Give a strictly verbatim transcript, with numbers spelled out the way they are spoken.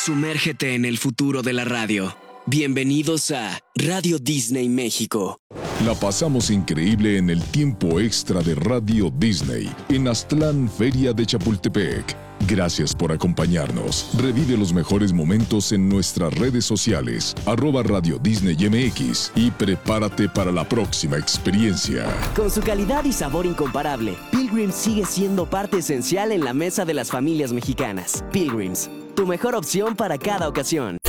Sumérgete en el futuro de la radio. Bienvenidos a Radio Disney México. La pasamos increíble en el tiempo extra de Radio Disney en Aztlán, Feria de Chapultepec. Gracias por acompañarnos. Revive los mejores momentos en nuestras redes sociales, arroba Radio Disney M X, y prepárate para la próxima experiencia. Con su calidad y sabor incomparable, Pilgrims sigue siendo parte esencial en la mesa de las familias mexicanas. Pilgrims, tu mejor opción para cada ocasión.